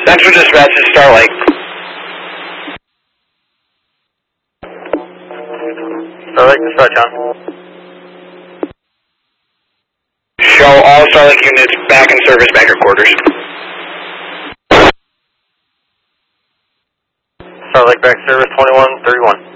Central Dispatch is Starlake. Starlake Dispatch on. Show all Starlake units back in service, back at quarters. Starlake back service 2131.